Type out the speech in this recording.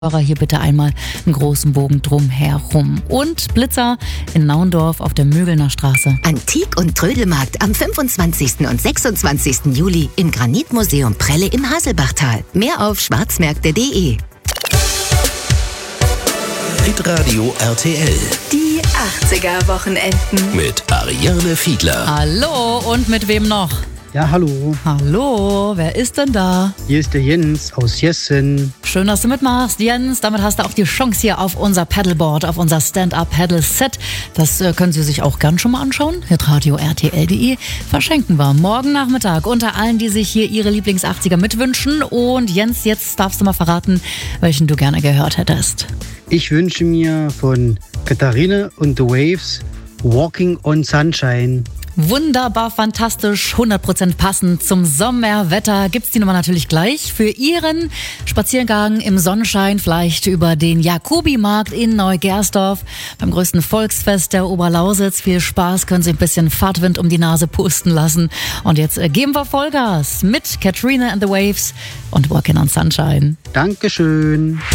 Hier bitte einmal einen großen Bogen drumherum. Und Blitzer in Naundorf auf der Mögelner Straße. Antik- und Trödelmarkt am 25. und 26. Juli im Granitmuseum Prelle im Haselbachtal. Mehr auf schwarzmärkte.de. Hitradio RTL Die 80er-Wochenenden. mit Ariane Fiedler. Hallo, und mit wem noch? Ja, hallo, Hallo, wer ist denn da? hier ist der Jens aus Jessen. Schön, dass du mitmachst, Jens. Damit hast du auch die Chance hier auf unser Paddleboard, auf unser Stand-Up-Paddle-Set. Das können Sie sich auch gern schon mal anschauen. Hitradio RTL.de verschenken wir morgen Nachmittag unter allen, die sich hier ihre Lieblings-80er mitwünschen. Und Jens, jetzt darfst du mal verraten, welchen du gerne gehört hättest. Ich wünsche mir von Katharina und The Waves Walking on Sunshine. Wunderbar, fantastisch, 100% passend zum Sommerwetter. Gibt's die Nummer natürlich gleich für Ihren Spaziergang im Sonnenschein, vielleicht über den Jakobimarkt in Neugersdorf beim größten Volksfest der Oberlausitz. Viel Spaß, können Sie ein bisschen Fahrtwind um die Nase pusten lassen. Und jetzt geben wir Vollgas mit Katrina and the Waves und Walking on Sunshine. Dankeschön.